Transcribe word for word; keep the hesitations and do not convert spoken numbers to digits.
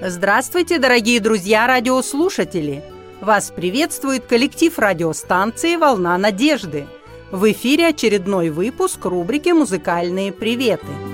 Здравствуйте, дорогие друзья-радиослушатели! Вас приветствует коллектив радиостанции «Волна надежды». В эфире очередной выпуск рубрики «Музыкальные приветы».